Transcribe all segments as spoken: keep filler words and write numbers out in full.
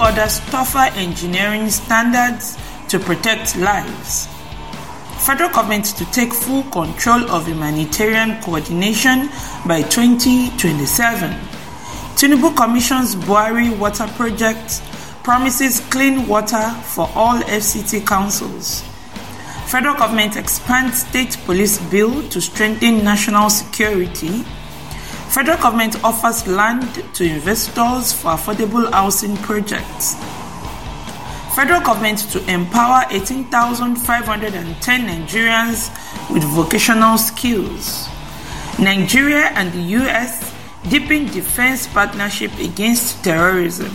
orders tougher engineering standards to protect lives. Federal government to take full control of humanitarian coordination by twenty twenty-seven. Tinubu commissions Buhari water project, promises clean water for all F C T councils. Federal government expands state police bill to strengthen national security. Federal government offers land to investors for affordable housing projects. Federal government to empower eighteen thousand five hundred ten Nigerians with vocational skills. Nigeria and the U S deepen defense partnership against terrorism.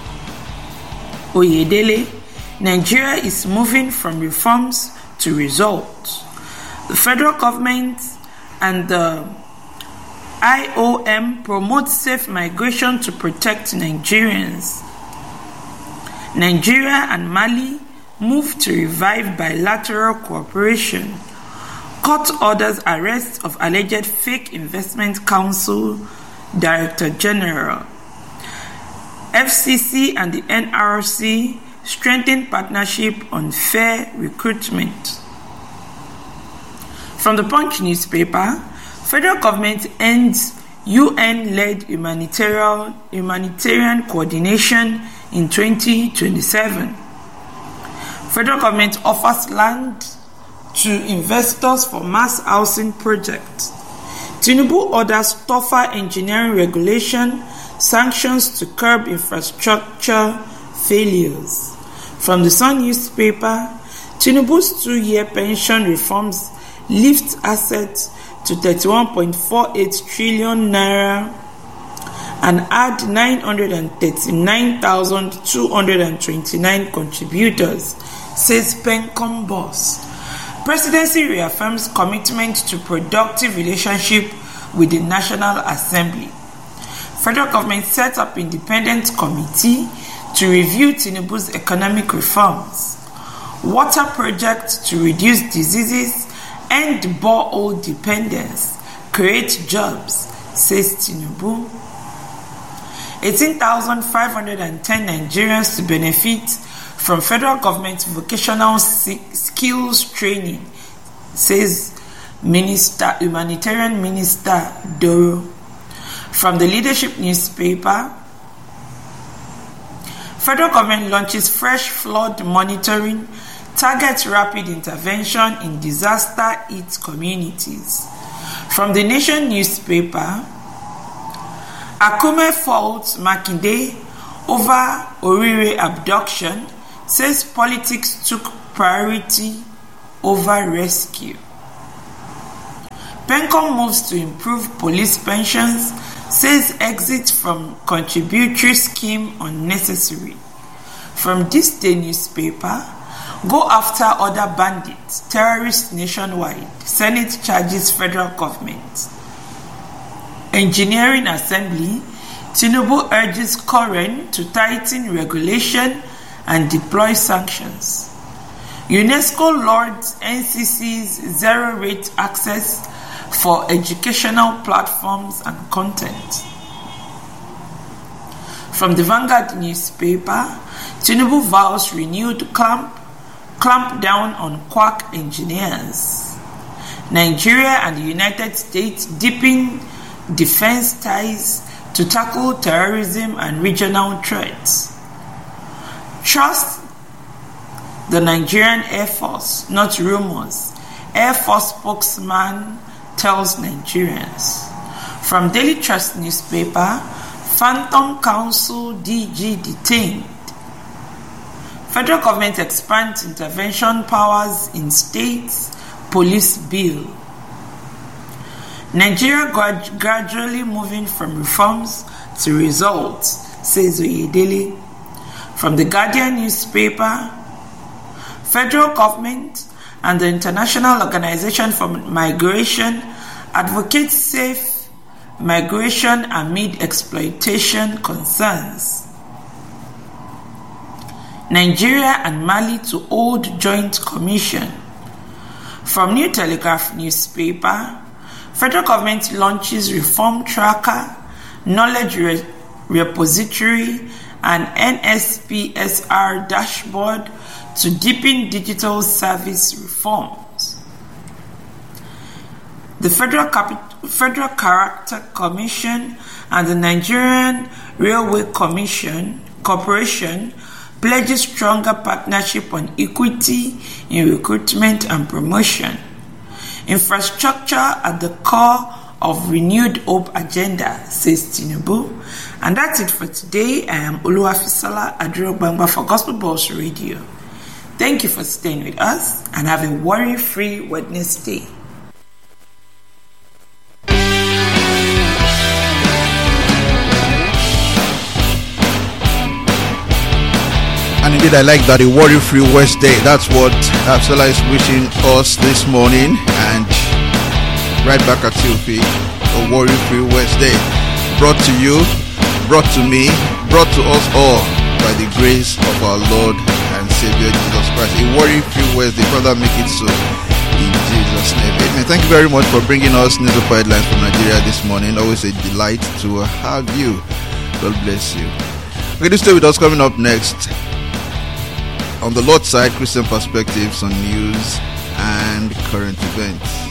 Oyedele, Nigeria is moving from reforms to results. The federal government and the I O M promote safe migration to protect Nigerians. Nigeria and Mali move to revive bilateral cooperation. Court orders arrest of alleged fake investment council Director General. F C C and the N R C strengthen partnership on fair recruitment. From the Punch newspaper, federal government ends U N-led humanitarian, humanitarian coordination in twenty twenty-seven. Federal government offers land to investors for mass housing projects. Tinubu orders tougher engineering regulation, sanctions to curb infrastructure failures. From the Sun newspaper, Tinubu's two-year pension reforms lift assets to thirty-one point four eight trillion naira and add nine hundred thirty-nine thousand two hundred twenty-nine contributors, says Pencom boss. Presidency reaffirms commitment to productive relationship with the National Assembly. Federal government set up independent committee to review Tinubu's economic reforms. Water project to reduce diseases, end borehole dependence, create jobs, says Tinubu. eighteen thousand five hundred ten Nigerians to benefit from federal government vocational skills training, says Minister, Humanitarian Minister Doro. From the Leadership newspaper, federal government launches fresh flood monitoring, targets rapid intervention in disaster-hit communities. From the Nation newspaper, Akume faults Makinde over Orire abduction, says politics took priority over rescue. Pencom moves to improve police pensions, says exit from contributory scheme unnecessary. From this day newspaper, go after other bandits, terrorists nationwide, Senate charges federal government. Engineering Assembly, Tinubu urges Koren to tighten regulation and deploy sanctions. UNESCO lauds N C C's zero-rate access for educational platforms and content. From the Vanguard newspaper, Tinubu vows renewed clamp, clamp down on quack engineers. Nigeria and the United States deepen defense ties to tackle terrorism and regional threats. Trust the Nigerian Air Force, not rumors, Air Force spokesman tells Nigerians. From Daily Trust newspaper, Phantom Council D G detained. Federal government expands intervention powers in states, police bill. Nigeria grad- gradually moving from reforms to results, says Oyedele. From the Guardian newspaper, federal government and the International Organization for Migration advocate safe migration amid exploitation concerns. Nigeria and Mali to hold joint commission. From New Telegraph newspaper, federal government launches reform tracker, knowledge re- repository, and N S P S R dashboard to deepen digital service reforms. The Federal, Cap- Federal Character Commission and the Nigerian Railway Commission Corporation pledges stronger partnership on equity in recruitment and promotion. Infrastructure at the core of renewed hope agenda, says Tinubu. And that's it for today. I am Oluwafisola Adurobangba for Gospel Balls Radio. Thank you for staying with us and have a worry-free Wednesday. And indeed, I like that, a worry-free Wednesday. That's what Absalom is wishing us this morning. And right back at T O P, a worry-free Wednesday. Brought to you, brought to me, brought to us all by the grace of our Lord and Savior Jesus Christ. A worry-free Wednesday. Father, make it so in Jesus' name. Amen. Thank you very much for bringing us newspaper headlines from Nigeria this morning. Always a delight to have you. God bless you. Okay, this stay with us. Coming up next, on the Lord's side, Christian perspectives on news and current events.